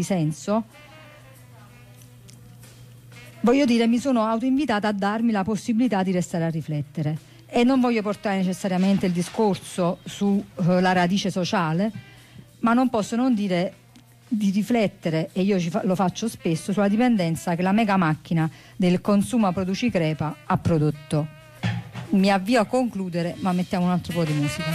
senso, voglio dire, mi sono autoinvitata a darmi la possibilità di restare a riflettere, e non voglio portare necessariamente il discorso sulla radice sociale, ma non posso non dire di riflettere, e io lo faccio spesso, sulla dipendenza che la mega macchina del consuma produci crepa ha prodotto. Mi avvio a concludere, ma mettiamo un altro po' di musica.